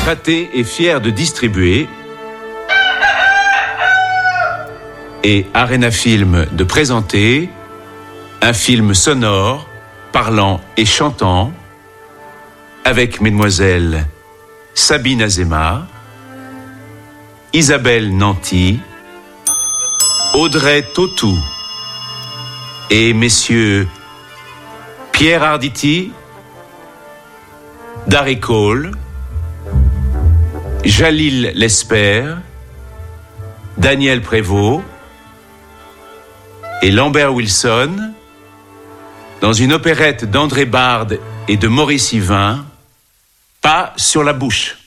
Pathé est fier de distribuer et Arena Film de présenter un film sonore, parlant et chantant avec mesdemoiselles Sabine Azéma, Isabelle Nanty, Audrey Tautou et messieurs Pierre Arditi, Darry Cole, Jalil Lesper, Daniel Prévost et Lambert Wilson dans une opérette d'André Bard et de Maurice Yvain, Pas sur la bouche.